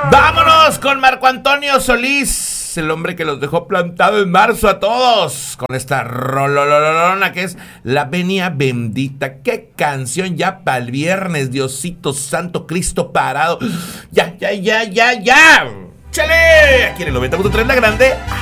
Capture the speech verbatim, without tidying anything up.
Vámonos con Marco Antonio Solís, el hombre que los dejó plantado en marzo a todos, con esta rolololona que es La Venia Bendita. Qué canción ya para el viernes, Diosito Santo, Cristo parado. Ya, ya, ya, ya, ya. ¡Chale! Aquí en el noventa punto tres La Grande.